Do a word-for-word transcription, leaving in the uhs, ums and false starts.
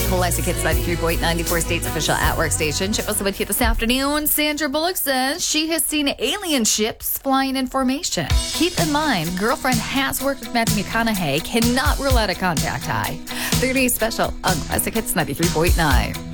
Classic Hits ninety-three point nine, four States official at-work station. Chip also with you this afternoon. Sandra Bullock says she has seen alien ships flying in formation. Keep in mind, girlfriend has worked with Matthew McConaughey. Cannot rule out a contact high. thirty special on Classic Hits ninety-three point nine.